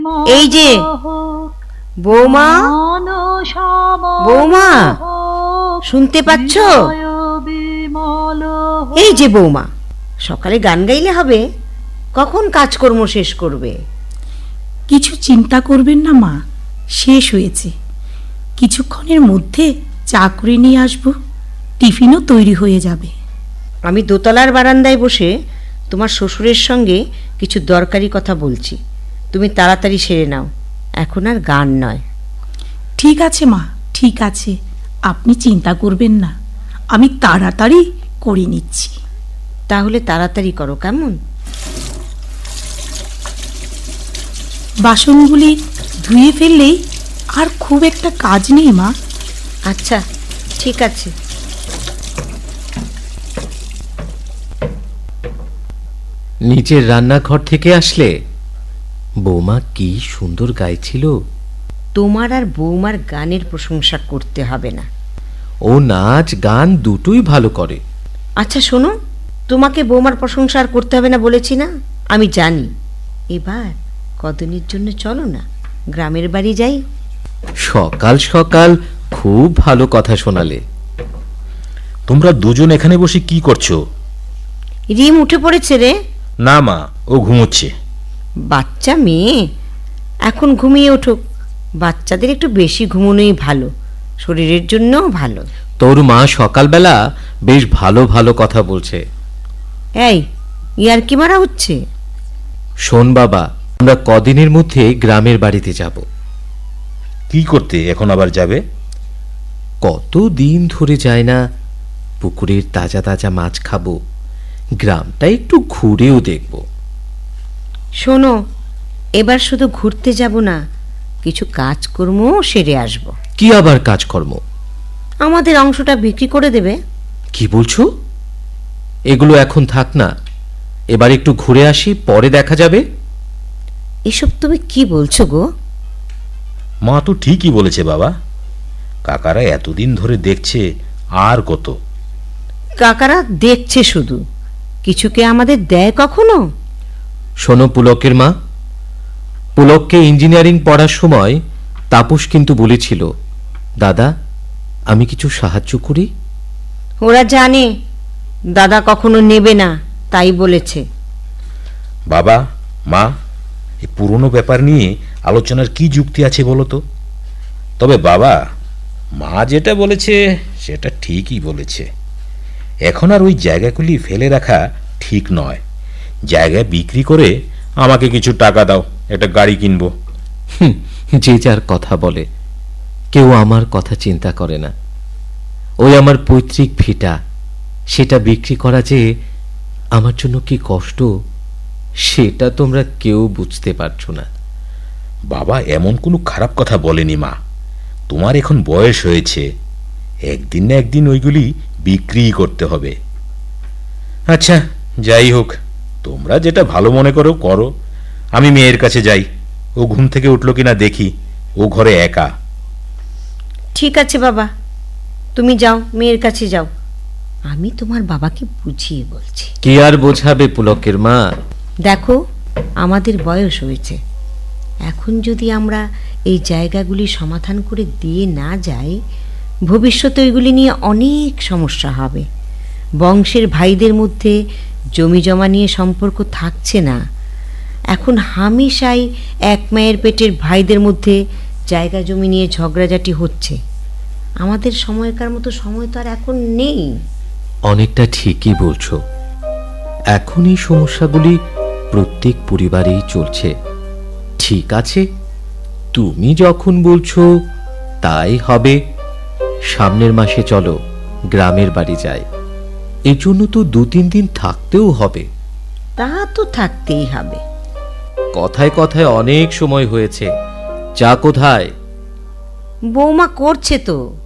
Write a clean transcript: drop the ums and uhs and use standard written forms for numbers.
এই যে বৌমা, বৌমা শুনতে পাচ্ছ? এই যে বৌমা, সকালে গান গাইলে হবে, কখন কাজকর্ম শেষ করবে? কিছু চিন্তা করবেন না মা, শেষ হয়েছে। কিছুক্ষণের মধ্যে চা করে নিয়ে আসবো, টিফিনও তৈরি হয়ে যাবে। আমি দোতলার বারান্দায় বসে তোমার শ্বশুরের সঙ্গে কিছু দরকারি কথা বলছি, তুমি তাড়াতাড়ি সেরে নাও, এখন আর গান নয়। ঠিক আছে মা, ঠিক আছে, আপনি চিন্তা করবেন না, আমি তাড়াতাড়ি করে নিচ্ছি। তাহলে তাড়াতাড়ি করো কেমন? বাসনগুলি ধুয়ে ফেললেই আর খুব একটা কাজ নেই মা। আচ্ছা ঠিক আছে। নিচের রান্নাঘর থেকে আসলে বৌমা কি সুন্দর গাইছিল। তোমার আর বৌমার গানের প্রশংসা করতে হবে না, ও নাচ গান দুটোই ভালো করে। আচ্ছা শোনো, তোমাকে বৌমার প্রশংসা আর করতে হবে না বলেছি না? আমি জানি। এবার কদিনের জন্য চলো না, গ্রামের বাড়ি যাই। সকাল সকাল খুব ভালো কথা শোনালে। তোমরা দুজন এখানে বসে কি করছো? রিম উঠে পড়েছে রে। না মা, ও ঘুমোচ্ছে। বাচ্চা মেয়ে, এখন ঘুমিয়ে উঠুক। বাচ্চাদের একটু বেশি ঘুমোনোই ভালো, শরীরের জন্যও ভালো। তোর মা সকালবেলা বেশ ভালো ভালো কথা বলছে। এই ইয়ার কি মারা হচ্ছে? শোন বাবা, আমরা কদিনের মধ্যে গ্রামের বাড়িতে যাব। কি করতে এখন আবার যাবে? কত দিন ধরে যায় না, পুকুরের তাজা তাজা মাছ খাবো, গ্রামটা একটু ঘুরেও দেখব। শোনো, এবার শুধু ঘুরতে যাব না, কিছু কাজকর্মও সেরে আসব। কি আবার কাজকর্ম? আমাদের অংশটা বিক্রি করে দেবে। কি বলছো? এগুলো এখন থাক না, এবার একটু ঘুরে আসি, পরে দেখা যাবে। এসব তুমি কি বলছো গো? মা তো ঠিকই বলেছে বাবা, কাকারা এতদিন ধরে দেখছে, আর কত? কাকারা দেখছে শুধু, কিছুকে আমাদের দেয় কখনো? শোনো পুলকের মা, পুলককে ইঞ্জিনিয়ারিং পড়ার সময় তাপস কিন্তু বলেছিল, দাদা আমি কিছু সাহায্য করি। ওরা জানে দাদা কখনো নেবে না, তাই বলেছে। বাবা মা, এই পুরনো ব্যাপার নিয়ে আলোচনার কি যুক্তি আছে বলো তো? তবে বাবা, মা যেটা বলেছে সেটা ঠিকই বলেছে। এখন আর ওই জায়গাগুলি ফেলে রাখা ঠিক নয়। জায়গা বিক্রি করে আমাকে কিছু টাকা দাও, একটা গাড়ি কিনবো। যে যার কথা বলে, কেউ আমার কথা চিন্তা করে না। ওই আমার পৈতৃক ভিটা, সেটা বিক্রি করা যে আমার জন্য কি কষ্ট, সেটা তোমরা কেউ বুঝতে পারছো না। বাবা এমন কোনো খারাপ কথা বলেনি মা, তোমার এখন বয়স হয়েছে, একদিন না একদিন ওইগুলি বিক্রি করতে হবে। আচ্ছা যাই হোক, তোমরা যেটা ভালো মনে করো করো, আমি মেয়ের কাছে যাই। ও ঘুম থেকে উঠলো কিনা দেখি, ও ঘরে একা। ঠিক আছে বাবা, তুমি যাও, মেয়ের কাছে যাও, আমি তোমার বাবাকে বুঝিয়ে বলছি। কি আর বোঝাবে পুলকের মা? দেখো, আমাদের বয়স হয়েছে, এখন যদি আমরা এই জায়গাগুলি সমাধান করে দিয়ে না যাই, ভবিষ্যতে ওইগুলি নিয়ে অনেক সমস্যা হবে। বংশের ভাইদের মধ্যে জমি জমা নিয়ে সম্পর্ক থাকছে না, এখন হামেশাই এক মায়ের পেটের ভাইদের মধ্যে জায়গা জমি নিয়ে ঝগড়াঝাটি হচ্ছে। আমাদের সময়কার মতো সময় তো আর এখন নেই। অনেকটা ঠিকই বলছো, এখন এই সমস্যাগুলি প্রত্যেক পরিবারেই চলছে। ঠিক আছে, তুমি যখন বলছো তাই হবে। সামনের মাসে চলো গ্রামের বাড়ি যাই, এর জন্য তো 2-3 দিন থাকতেও হবে। তা তো থাকতেই হবে। কথায় কথায় অনেক সময় হয়েছে, চা কোথায়? বৌমা করছে তো।